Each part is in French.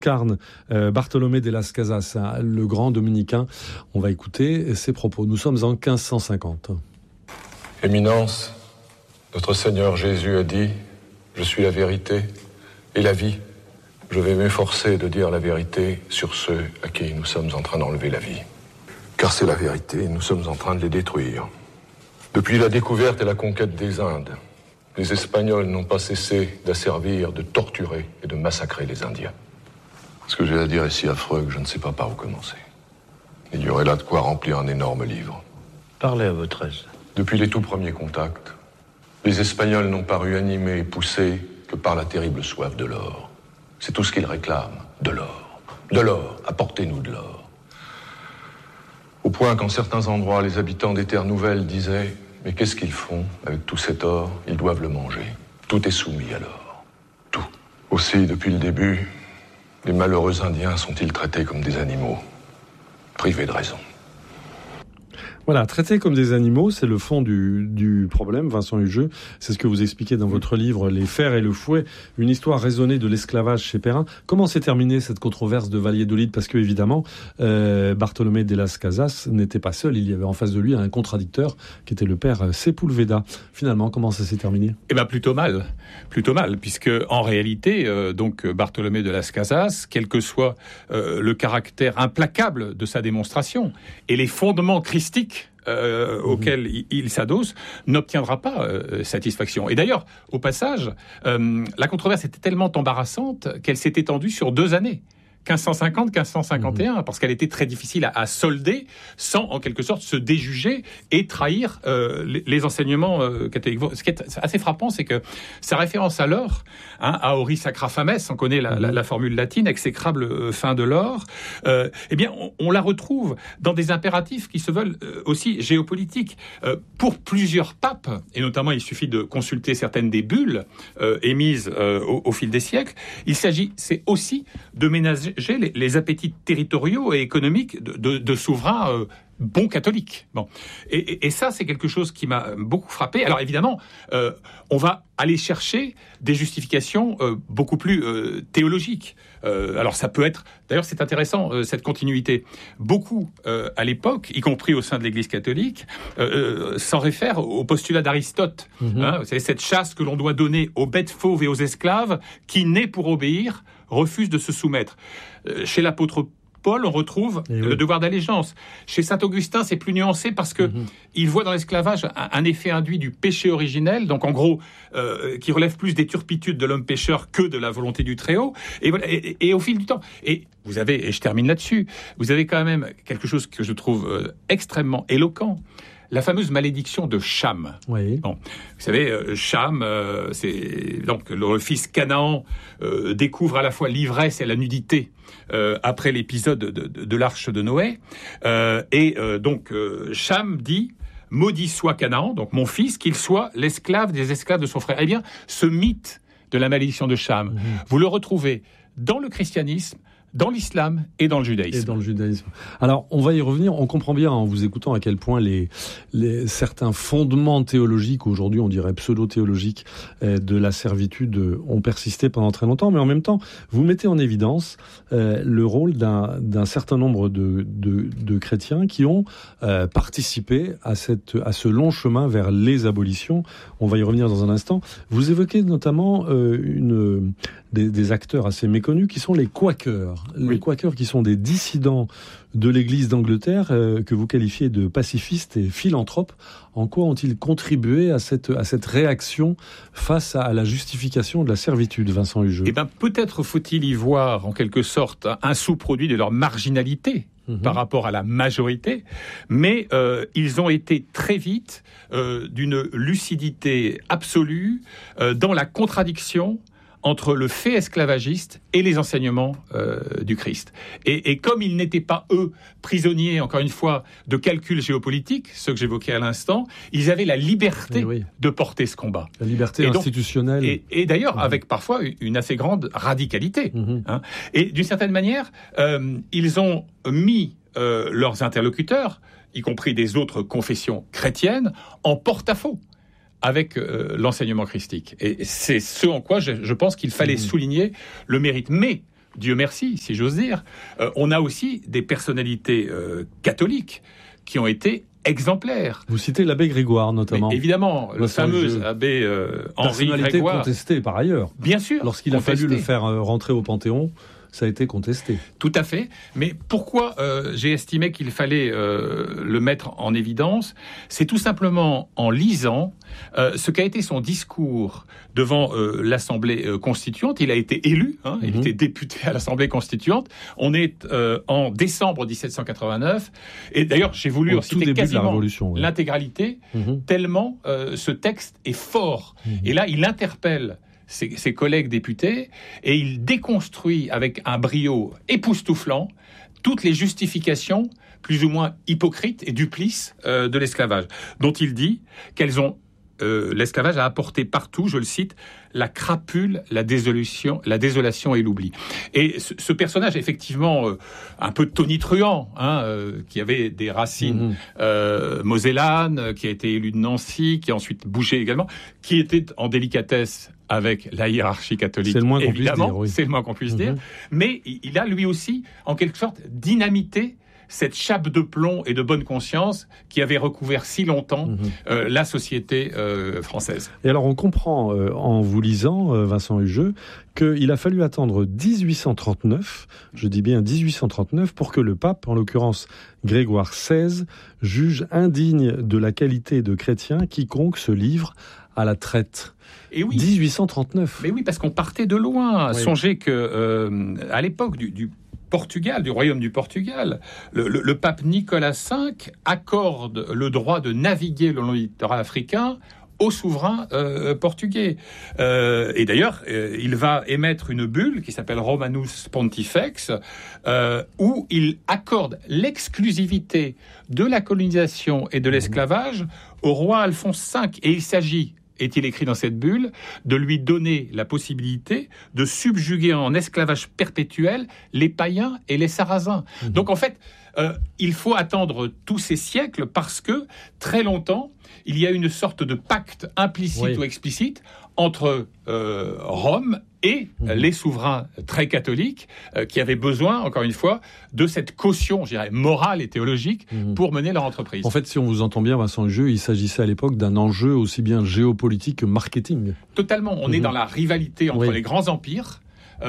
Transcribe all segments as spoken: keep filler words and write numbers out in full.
Carne, euh, Bartolomé de las Casas, hein, le grand dominicain. On va écouter ses propos. Nous sommes en quinze cent cinquante. Éminence, notre Seigneur Jésus a dit « Je suis la vérité et la vie. Je vais m'efforcer de dire la vérité sur ceux à qui nous sommes en train d'enlever la vie. Car c'est la vérité, nous sommes en train de les détruire. Depuis la découverte et la conquête des Indes, les Espagnols n'ont pas cessé d'asservir, de torturer et de massacrer les Indiens. Ce que j'ai à dire est si affreux que je ne sais pas par où commencer. Il y aurait là de quoi remplir un énorme livre. Parlez à votre aise. Depuis les tout premiers contacts, les Espagnols n'ont paru animés et poussés que par la terrible soif de l'or. C'est tout ce qu'ils réclament, de l'or. De l'or, apportez-nous de l'or. Au point qu'en certains endroits, les habitants des terres nouvelles disaient « Mais qu'est-ce qu'ils font avec tout cet or? Ils doivent le manger. Tout est soumis à l'or. Tout. » Aussi, depuis le début, les malheureux Indiens sont-ils traités comme des animaux, privés de raison. Voilà, traités comme des animaux, c'est le fond du, du problème, Vincent Hugeux. C'est ce que vous expliquez dans votre livre « Les fers et le fouet », une histoire raisonnée de l'esclavage chez Perrin. Comment s'est terminée cette controverse de Valladolid? Parce que, évidemment, euh, Bartolomé de las Casas n'était pas seul. Il y avait en face de lui un contradicteur qui était le père Sepúlveda. Finalement, comment ça s'est terminé? Eh bien, plutôt mal. Plutôt mal, puisque, en réalité, euh, donc, Bartolomé de las Casas, quel que soit euh, le caractère implacable de sa démonstration et les fondements christiques Euh, mmh. auquel il, il s'adosse, n'obtiendra pas euh, satisfaction. Et d'ailleurs, au passage, euh, la controverse était tellement embarrassante qu'elle s'est étendue sur deux années. quinze cent cinquante, quinze cent cinquante et un, mmh. parce qu'elle était très difficile à, à solder sans, en quelque sorte, se déjuger et trahir euh, les, les enseignements euh, catholiques. Ce qui est assez frappant, c'est que sa référence à l'or, hein, à Auris sacra fames, on connaît la, mmh. la, la formule latine, exécrable euh, fin de l'or, euh, eh bien, on, on la retrouve dans des impératifs qui se veulent euh, aussi géopolitiques. Euh, pour plusieurs papes, et notamment, il suffit de consulter certaines des bulles euh, émises euh, au, au fil des siècles, il s'agit, c'est aussi de ménager Les, les appétits territoriaux et économiques de, de, de souverains euh, bons catholiques. Bon. Et, et, et ça, c'est quelque chose qui m'a beaucoup frappé. Alors évidemment, euh, on va aller chercher des justifications euh, beaucoup plus euh, théologiques. Euh, alors ça peut être... D'ailleurs, c'est intéressant, euh, cette continuité. Beaucoup, euh, à l'époque, y compris au sein de l'Église catholique, euh, euh, s'en réfèrent au postulat d'Aristote. Mm-hmm. Hein, c'est cette chasse que l'on doit donner aux bêtes fauves et aux esclaves qui, nés pour obéir, refusent de se soumettre. Euh, chez l'apôtre Paul, on retrouve et le oui. devoir d'allégeance. Chez saint Augustin, c'est plus nuancé parce que mm-hmm. il voit dans l'esclavage un, un effet induit du péché originel, donc en gros, euh, qui relève plus des turpitudes de l'homme pécheur que de la volonté du Très-Haut. Et, voilà, et, et au fil du temps, et vous avez, et je termine là-dessus, vous avez quand même quelque chose que je trouve euh, extrêmement éloquent. La fameuse malédiction de Cham. Oui. Bon, vous savez, euh, Cham, euh, c'est donc le fils Canaan euh, découvre à la fois l'ivresse et la nudité euh, après l'épisode de, de, de l'arche de Noé. Euh, et euh, donc euh, Cham dit « Maudit soit Canaan, donc mon fils, qu'il soit l'esclave des esclaves de son frère ». Eh bien, ce mythe de la malédiction de Cham, mmh. vous le retrouvez dans le christianisme, dans l'islam et dans le judaïsme. Et dans le judaïsme. Alors, on va y revenir. On comprend bien en vous écoutant à quel point les, les certains fondements théologiques, aujourd'hui on dirait pseudo-théologiques, euh, de la servitude ont persisté pendant très longtemps. Mais en même temps, vous mettez en évidence euh, le rôle d'un, d'un certain nombre de, de, de chrétiens qui ont euh, participé à, cette, à ce long chemin vers les abolitions. On va y revenir dans un instant. Vous évoquez notamment euh, une... Des, des acteurs assez méconnus qui sont les Quakers. Les oui. Quakers qui sont des dissidents de l'Église d'Angleterre euh, que vous qualifiez de pacifistes et philanthropes. En quoi ont-ils contribué à cette, à cette réaction face à, à la justification de la servitude, Vincent Hugeux? Eh bien, peut-être faut-il y voir en quelque sorte un sous-produit de leur marginalité mmh. par rapport à la majorité, mais euh, ils ont été très vite euh, d'une lucidité absolue euh, dans la contradiction entre le fait esclavagiste et les enseignements euh, du Christ. Et, et comme ils n'étaient pas, eux, prisonniers, encore une fois, de calculs géopolitiques, ceux que j'évoquais à l'instant, ils avaient la liberté oui. de porter ce combat. La liberté et donc, institutionnelle. Et, et d'ailleurs, mmh. avec parfois une assez grande radicalité. Mmh. Hein. Et d'une certaine manière, euh, ils ont mis euh, leurs interlocuteurs, y compris des autres confessions chrétiennes, en porte-à-faux avec euh, l'enseignement christique. Et c'est ce en quoi je, je pense qu'il fallait mmh. souligner le mérite. Mais, Dieu merci, si j'ose dire, euh, on a aussi des personnalités euh, catholiques qui ont été exemplaires. Vous citez l'abbé Grégoire, notamment. Mais évidemment, le fameux je... abbé euh, Henri Grégoire. Contesté par ailleurs. Bien sûr. Lorsqu'il contesté. a fallu le faire rentrer au Panthéon, ça a été contesté. Tout à fait. Mais pourquoi euh, j'ai estimé qu'il fallait euh, le mettre en évidence ? C'est tout simplement en lisant euh, ce qu'a été son discours devant euh, l'Assemblée euh, constituante. Il a été élu, hein, mm-hmm. il était député à l'Assemblée constituante. On est euh, en décembre dix-sept cent quatre-vingt-neuf. Et d'ailleurs, j'ai voulu en citer quasiment oui. l'intégralité, mm-hmm. tellement euh, ce texte est fort. Mm-hmm. Et là, il interpelle Ses, ses collègues députés, et il déconstruit avec un brio époustouflant toutes les justifications plus ou moins hypocrites et duplices euh, de l'esclavage, dont il dit qu'elles ont euh, l'esclavage a apporté partout, je le cite, la crapule, la désolation, la désolation et l'oubli. Et ce, ce personnage, effectivement, euh, un peu tonitruant, hein, euh, qui avait des racines mmh. euh, mosellanes, qui a été élu de Nancy, qui a ensuite bougé également, qui était en délicatesse avec la hiérarchie catholique, c'est le moins qu'on évidemment, puisse dire, oui. c'est le moins qu'on puisse mmh. dire, mais il a lui aussi, en quelque sorte, dynamité cette chape de plomb et de bonne conscience qui avait recouvert si longtemps mmh. euh, la société euh, française. Et alors on comprend, euh, en vous lisant, euh, Vincent Hugeux, qu'il a fallu attendre dix-huit cent trente-neuf, je dis bien dix-huit cent trente-neuf, pour que le pape, en l'occurrence Grégoire seize, juge indigne de la qualité de chrétien quiconque se livre à la traite. Et oui. dix-huit cent trente-neuf. Mais oui, parce qu'on partait de loin. Oui. Songez que euh, à l'époque du, du Portugal, du royaume du Portugal, le, le, le pape Nicolas cinq accorde le droit de naviguer le long du littoral africain aux souverains euh, portugais. Euh, et d'ailleurs, euh, il va émettre une bulle qui s'appelle Romanus Pontifex, euh, où il accorde l'exclusivité de la colonisation et de l'esclavage au roi Alphonse cinq. Et il s'agit, est-il écrit dans cette bulle, de lui donner la possibilité de subjuguer en esclavage perpétuel les païens et les sarrasins. Mmh. Donc en fait, euh, il faut attendre tous ces siècles parce que très longtemps, il y a une sorte de pacte implicite oui. ou explicite entre euh, Rome et mmh. les souverains très catholiques euh, qui avaient besoin, encore une fois, de cette caution, je dirais, morale et théologique mmh. pour mener leur entreprise. En fait, si on vous entend bien, Vincent Hugeux, il s'agissait à l'époque d'un enjeu aussi bien géopolitique que marketing. Totalement. On mmh. est dans la rivalité entre oui. les grands empires,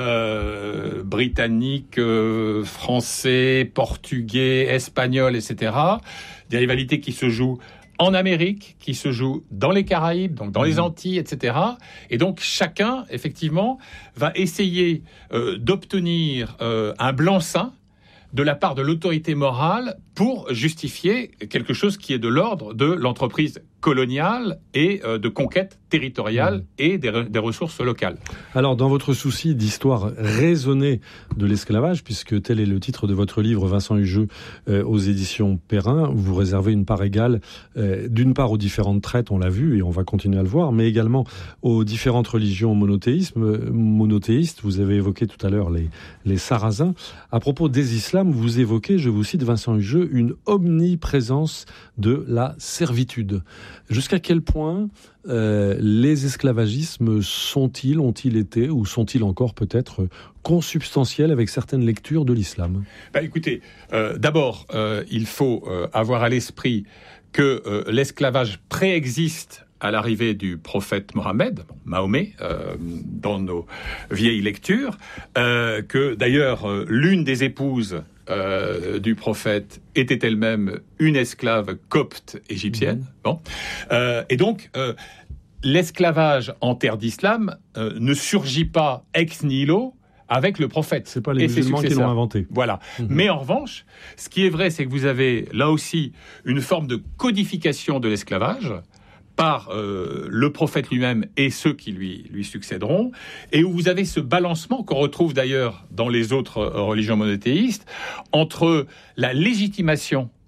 Euh, britanniques, euh, français, portugais, espagnols, et cetera. Des rivalités qui se jouent en Amérique, qui se jouent dans les Caraïbes, donc dans mmh. les Antilles, et cetera. Et donc chacun, effectivement, va essayer euh, d'obtenir euh, un blanc-seing de la part de l'autorité morale pour justifier quelque chose qui est de l'ordre de l'entreprise coloniale et euh, de conquête territoriale mmh. et des, re- des ressources locales. Alors, dans votre souci d'histoire raisonnée de l'esclavage, puisque tel est le titre de votre livre, Vincent Hugeux, euh, aux éditions Perrin, vous réservez une part égale, euh, d'une part aux différentes traites, on l'a vu, et on va continuer à le voir, mais également aux différentes religions monothéistes. monothéistes. Vous avez évoqué tout à l'heure les, les Sarrasins. À propos des islams, vous évoquez, je vous cite Vincent Hugeux, une omniprésence de la servitude. Jusqu'à quel point euh, les esclavagismes sont-ils, ont-ils été, ou sont-ils encore peut-être consubstantiels avec certaines lectures de l'islam ? Bah, écoutez, euh, d'abord, euh, il faut euh, avoir à l'esprit que euh, l'esclavage préexiste à l'arrivée du prophète Mohammed, Mahomet, euh, dans nos vieilles lectures, euh, que d'ailleurs euh, l'une des épouses euh, du prophète était elle-même une esclave copte égyptienne. Mmh. Bon, euh, et donc euh, l'esclavage en terre d'islam euh, ne surgit pas ex nihilo avec le prophète. C'est pas les musulmans qui l'ont inventé. Voilà. Mmh. Mais en revanche, ce qui est vrai, c'est que vous avez là aussi une forme de codification de l'esclavage par euh, le prophète lui-même et ceux qui lui, lui succéderont, et où vous avez ce balancement qu'on retrouve d'ailleurs dans les autres religions monothéistes, entre la légitimation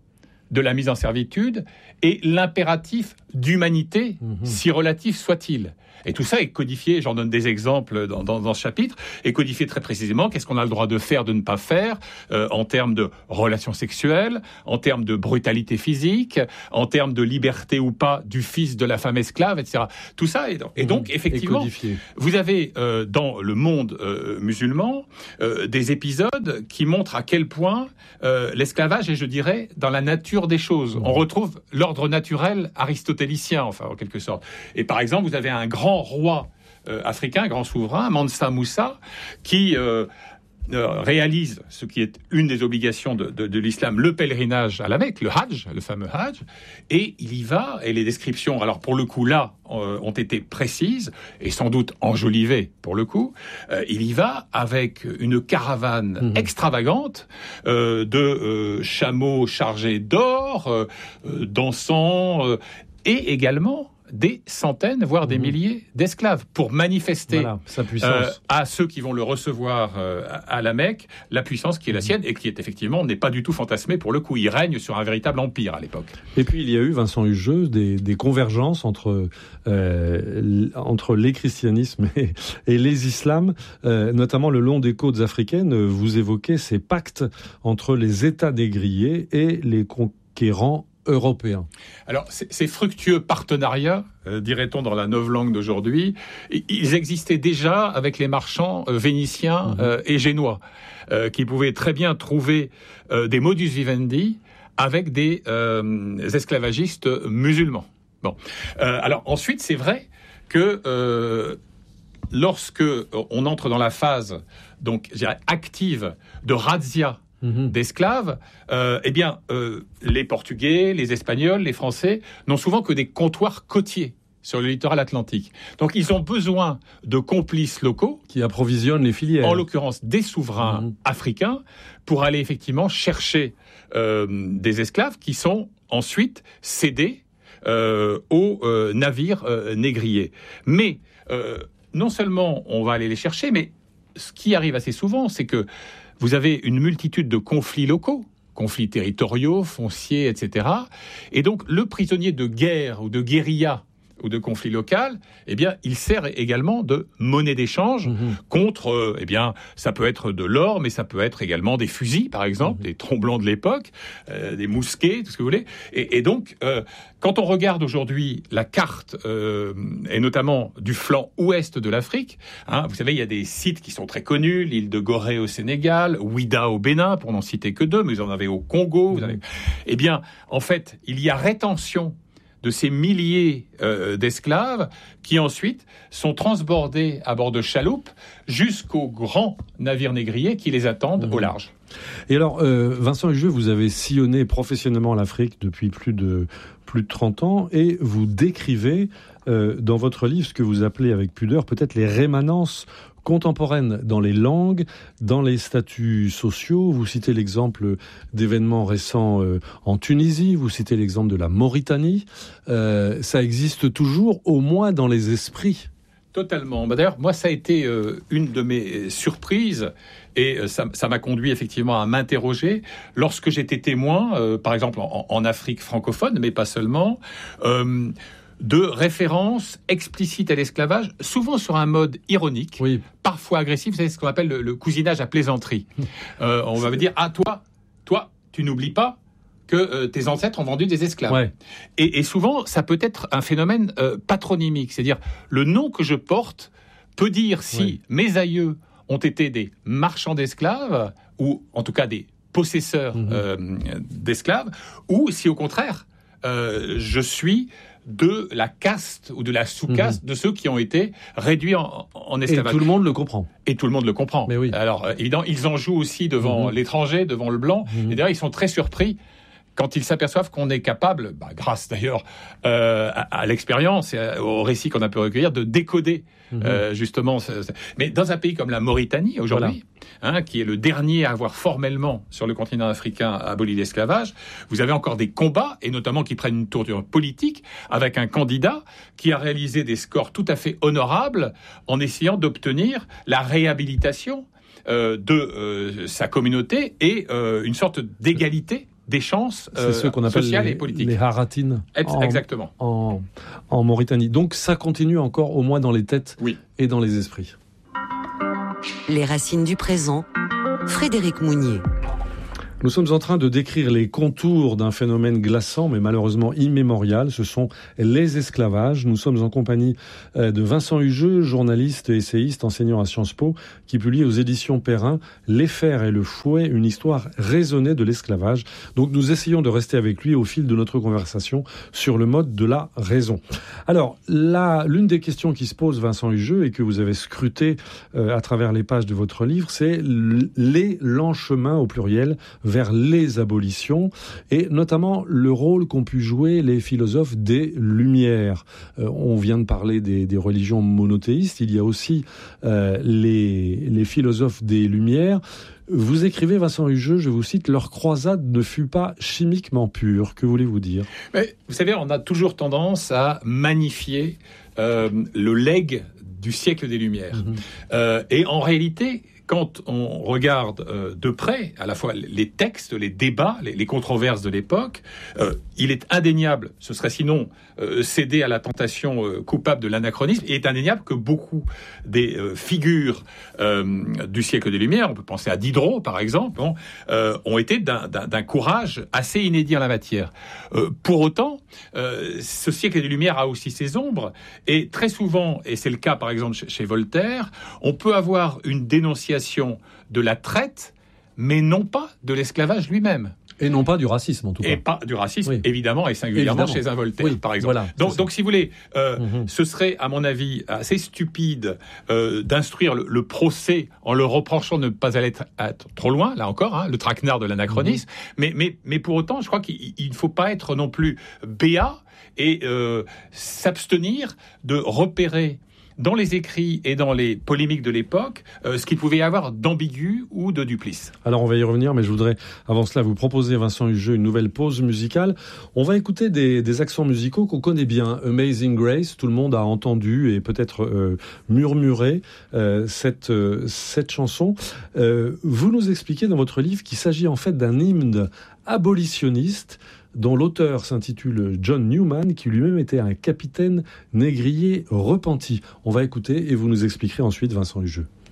de la mise en servitude et l'impératif d'humanité, mmh. si relatif soit-il. Et tout ça est codifié, j'en donne des exemples dans, dans, dans ce chapitre, est codifié très précisément, qu'est-ce qu'on a le droit de faire, de ne pas faire, euh, en termes de relations sexuelles, en termes de brutalité physique, en termes de liberté ou pas du fils de la femme esclave, et cetera. Tout ça est, et donc, mmh. effectivement, vous avez euh, dans le monde euh, musulman euh, des épisodes qui montrent à quel point euh, l'esclavage est, je dirais, dans la nature des choses. Mmh. On retrouve l'ordre naturel aristotélicien, enfin, en quelque sorte. Et par exemple, vous avez un grand roi euh, africain, grand souverain, Mansa Moussa, qui euh, euh, réalise ce qui est une des obligations de, de, de l'islam, le pèlerinage à la Mecque, le Hajj, le fameux Hajj, et il y va, et les descriptions, alors pour le coup là, euh, ont été précises, et sans doute enjolivées pour le coup, euh, il y va avec une caravane mmh. extravagante euh, de euh, chameaux chargés d'or, euh, d'encens, euh, et également des centaines, voire des mmh. milliers d'esclaves pour manifester voilà, sa puissance. Euh, à ceux qui vont le recevoir euh, à la Mecque la puissance qui est la sienne et qui est effectivement n'est pas du tout fantasmée pour le coup. Il règne sur un véritable empire à l'époque. Et puis il y a eu, Vincent Hugeux, des, des convergences entre, euh, entre les christianismes et, et les islams, euh, notamment le long des côtes africaines. Vous évoquez ces pactes entre les États négriers et les conquérants européens. Alors, c- ces fructueux partenariats, euh, dirait-on dans la novlangue d'aujourd'hui, ils existaient déjà avec les marchands euh, vénitiens euh, et génois, euh, qui pouvaient très bien trouver euh, des modus vivendi avec des euh, esclavagistes musulmans. Bon, euh, alors ensuite, c'est vrai que euh, lorsque on entre dans la phase, donc, je dirais, active de razzia d'esclaves, euh, eh bien, euh, les Portugais, les Espagnols, les Français n'ont souvent que des comptoirs côtiers sur le littoral atlantique. Donc, ils ont besoin de complices locaux qui approvisionnent les filières. En l'occurrence, des souverains mmh. africains pour aller effectivement chercher euh, des esclaves qui sont ensuite cédés euh, aux euh, navires euh, négriers. Mais euh, non seulement on va aller les chercher, mais ce qui arrive assez souvent, c'est que vous avez une multitude de conflits locaux, conflits territoriaux, fonciers, et cetera. Et donc, le prisonnier de guerre ou de guérilla ou de conflit local, eh bien, il sert également de monnaie d'échange mmh. contre, euh, eh bien, ça peut être de l'or, mais ça peut être également des fusils, par exemple, mmh. des tromblons de l'époque, euh, des mousquets, tout ce que vous voulez. Et, et donc, euh, quand on regarde aujourd'hui la carte, euh, et notamment du flanc ouest de l'Afrique, hein, vous savez, il y a des sites qui sont très connus, l'île de Gorée au Sénégal, Ouida au Bénin, pour n'en citer que deux, mais vous en avez au Congo. Vous en avez... Eh bien, en fait, il y a rétention de ces milliers euh, d'esclaves qui ensuite sont transbordés à bord de chaloupes jusqu'aux grands navires négriers qui les attendent mmh. au large. Et alors, euh, Vincent Hugeux, vous avez sillonné professionnellement l'Afrique depuis plus de, plus de trente ans et vous décrivez euh, dans votre livre ce que vous appelez avec pudeur peut-être les rémanences contemporaine dans les langues, dans les statuts sociaux. Vous citez l'exemple d'événements récents euh, en Tunisie, vous citez l'exemple de la Mauritanie. Euh, ça existe toujours, au moins dans les esprits. Totalement. Bah d'ailleurs, moi, ça a été euh, une de mes surprises et euh, ça, ça m'a conduit effectivement à m'interroger lorsque j'étais témoin, euh, par exemple en, en Afrique francophone, mais pas seulement, euh, de références explicites à l'esclavage, souvent sur un mode ironique, oui. parfois agressif. Vous savez ce qu'on appelle le, le cousinage à plaisanterie. Euh, on va me dire, ah toi, toi, tu n'oublies pas que euh, tes ancêtres ont vendu des esclaves. Ouais. Et, et souvent, ça peut être un phénomène euh, patronymique, c'est-à-dire le nom que je porte peut dire si ouais. mes aïeux ont été des marchands d'esclaves, ou en tout cas des possesseurs mmh. euh, d'esclaves, ou si au contraire, euh, je suis de la caste ou de la sous-caste mmh. de ceux qui ont été réduits en, en esclavage. Et tout le monde le comprend. Et tout le monde le comprend. Mais oui. Alors, euh, évidemment, ils en jouent aussi devant mmh. l'étranger, devant le blanc. Mmh. Et d'ailleurs, ils sont très surpris quand ils s'aperçoivent qu'on est capable, bah, grâce d'ailleurs euh, à, à l'expérience et à, au récit qu'on a pu recueillir, de décoder mmh. euh, justement. Ce, ce... Mais dans un pays comme la Mauritanie aujourd'hui, voilà. hein, qui est le dernier à avoir formellement sur le continent africain aboli l'esclavage, vous avez encore des combats et notamment qui prennent une tournure politique avec un candidat qui a réalisé des scores tout à fait honorables en essayant d'obtenir la réhabilitation euh, de euh, sa communauté et euh, une sorte d'égalité des chances C'est euh, ceux qu'on appelle sociales les, et politiques. les haratines. En, Exactement. En, en Mauritanie. Donc ça continue encore au moins dans les têtes oui. et dans les esprits. Les racines du présent, Frédéric Mounier. Nous sommes en train de décrire les contours d'un phénomène glaçant, mais malheureusement immémorial. Ce sont les esclavages. Nous sommes en compagnie de Vincent Hugeux, journaliste et essayiste, enseignant à Sciences Po, qui publie aux éditions Perrin « Les fers et le fouet, une histoire raisonnée de l'esclavage ». Donc nous essayons de rester avec lui au fil de notre conversation sur le mode de la raison. Alors, là, l'une des questions qui se pose, Vincent Hugeux, et que vous avez scruté euh, à travers les pages de votre livre, c'est les lents chemins au pluriel vers les abolitions, et notamment le rôle qu'ont pu jouer les philosophes des Lumières. Euh, on vient de parler des, des religions monothéistes, il y a aussi euh, les, les philosophes des Lumières. Vous écrivez, Vincent Hugeux, je vous cite, « Leur croisade ne fut pas chimiquement pure ». Que voulez-vous dire ? Mais, vous savez, on a toujours tendance à magnifier euh, le legs du siècle des Lumières. Mmh. Euh, et en réalité, quand on regarde euh, de près, à la fois les textes, les débats, les, les controverses de l'époque, euh, il est indéniable, ce serait sinon euh, céder à la tentation euh, coupable de l'anachronisme, il est indéniable que beaucoup des euh, figures euh, du siècle des Lumières, on peut penser à Diderot par exemple, bon, euh, ont été d'un, d'un, d'un courage assez inédit en la matière. Euh, pour autant, euh, ce siècle des Lumières a aussi ses ombres, et très souvent, et c'est le cas par exemple chez, chez Voltaire, on peut avoir une dénonciation de la traite, mais non pas de l'esclavage lui-même. Et non pas du racisme, en tout cas. Et pas du racisme, oui. évidemment, et singulièrement évidemment. Chez un Voltaire, oui, par exemple. Voilà, donc, donc, si vous voulez, euh, mm-hmm. ce serait, à mon avis, assez stupide euh, d'instruire le, le procès en le reprochant de ne pas aller être, être trop loin, là encore, hein, le traquenard de l'anachronisme. Mm-hmm. Mais, mais, mais pour autant, je crois qu'il ne faut pas être non plus béat et euh, s'abstenir de repérer dans les écrits et dans les polémiques de l'époque, euh, ce qu'il pouvait y avoir d'ambigu ou de duplice. Alors on va y revenir, mais je voudrais avant cela vous proposer, Vincent Hugeux, une nouvelle pause musicale. On va écouter des, des accents musicaux qu'on connaît bien. Amazing Grace, tout le monde a entendu et peut-être euh, murmuré euh, cette, euh, cette chanson. Euh, vous nous expliquez dans votre livre qu'il s'agit en fait d'un hymne abolitionniste dont l'auteur s'intitule John Newman, qui lui-même était un capitaine négrier repenti. On va écouter et vous nous expliquerez ensuite, Vincent Hugeux.